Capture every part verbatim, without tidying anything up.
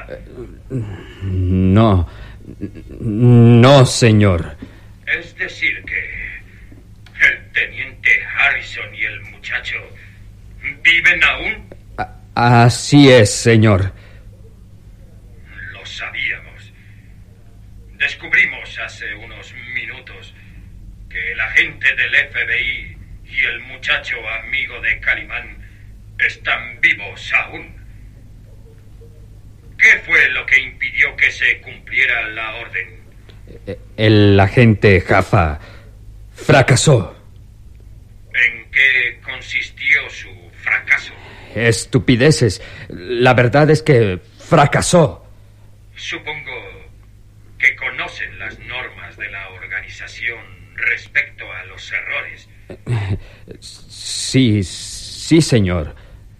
No. No, señor. Es decir que el teniente Harrison y el muchacho viven aún. A- así es, señor. Lo sabíamos. Descubrimos hace unos minutos que el agente del F B I y el muchacho amigo de Calimán están vivos aún. ¿Qué fue lo que impidió que se cumpliera la orden? El agente Jaffa fracasó. ¿En qué consistió su fracaso? Estupideces. La verdad es que fracasó. Supongo que conocen las normas de la organización respecto a los errores. Sí, sí, señor.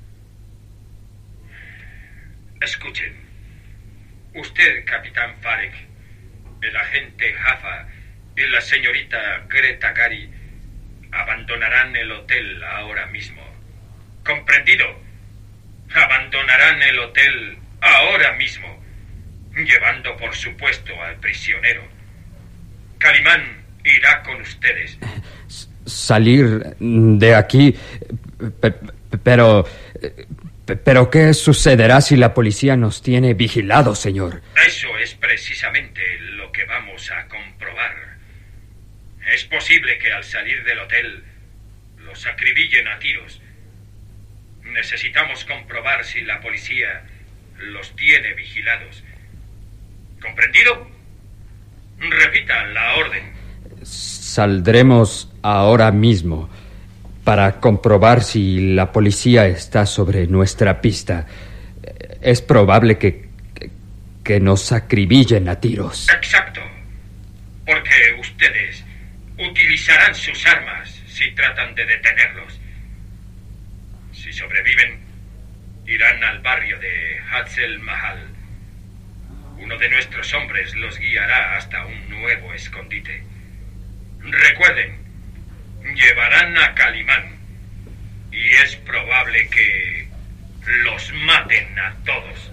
Escuchen. Usted, capitán Farek, el agente Jaffa y la señorita Greta Gary abandonarán el hotel ahora mismo. ¿Comprendido? Abandonarán el hotel ahora mismo, llevando por supuesto al prisionero. Calimán irá con ustedes. Salir de aquí, pero... ¿Pero qué sucederá si la policía nos tiene vigilados, señor? Eso es precisamente lo que vamos a comprobar. Es posible que al salir del hotel los acribillen a tiros. Necesitamos comprobar si la policía los tiene vigilados. ¿Comprendido? Repita la orden. Saldremos ahora mismo para comprobar si la policía está sobre nuestra pista. Es probable que, que, que nos acribillen a tiros. Exacto. Porque ustedes utilizarán sus armas si tratan de detenerlos. Si sobreviven, irán al barrio de Hazel Mahal. Uno de nuestros hombres los guiará hasta un nuevo escondite. Recuerden, llevarán a Calimán y es probable que los maten a todos.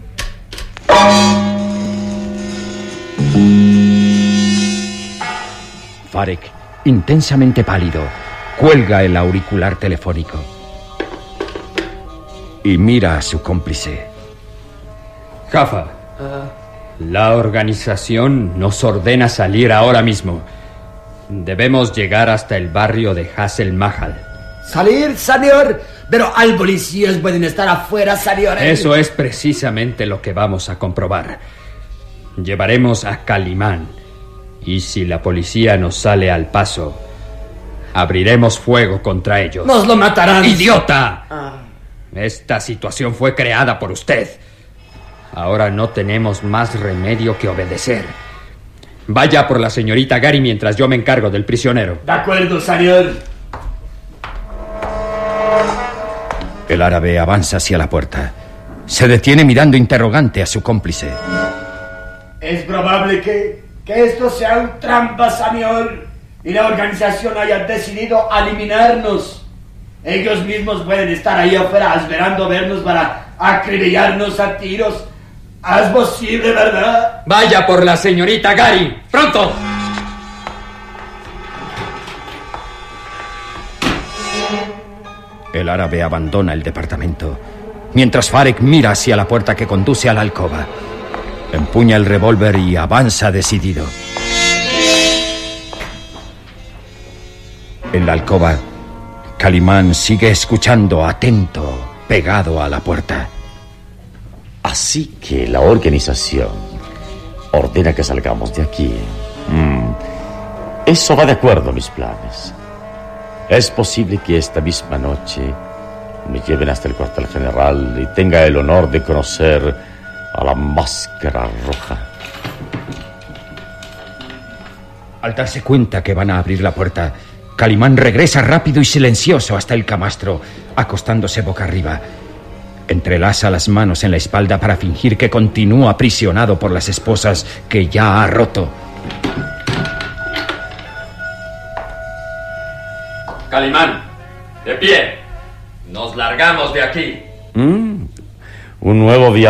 Farek, intensamente pálido, cuelga el auricular telefónico y mira a su cómplice. Jaffa, uh... la organización nos ordena salir ahora mismo. Debemos llegar hasta el barrio de Hazel Mahal. ¿Salir, señor? Pero al policías pueden estar afuera, señor. Eso es precisamente lo que vamos a comprobar. Llevaremos a Calimán. Y si la policía nos sale al paso, abriremos fuego contra ellos. ¡Nos lo matarán! ¡Idiota! Ah. Esta situación fue creada por usted. Ahora no tenemos más remedio que obedecer. Vaya por la señorita Gary mientras yo me encargo del prisionero. De acuerdo, señor. El árabe avanza hacia la puerta. Se detiene mirando interrogante a su cómplice. Es probable que, que esto sea un trampa, señor, y la organización haya decidido eliminarnos. Ellos mismos pueden estar ahí afuera esperando vernos para acribillarnos a tiros. ¿Es posible, verdad? Vaya por la señorita Gary. ¡Pronto! El árabe abandona el departamento, mientras Farek mira hacia la puerta que conduce a la alcoba. Empuña el revólver y avanza decidido. En la alcoba, Calimán sigue escuchando atento, pegado a la puerta. Así que la organización ordena que salgamos de aquí. Mm. Eso va de acuerdo a mis planes. Es posible que esta misma noche me lleven hasta el cuartel general y tenga el honor de conocer a la Máscara Roja. Al darse cuenta que van a abrir la puerta, Calimán regresa rápido y silencioso hasta el camastro, acostándose boca arriba. Entrelaza las manos en la espalda para fingir que continúa aprisionado por las esposas que ya ha roto. Calimán, de pie. Nos largamos de aquí. Mm. Un nuevo viaje.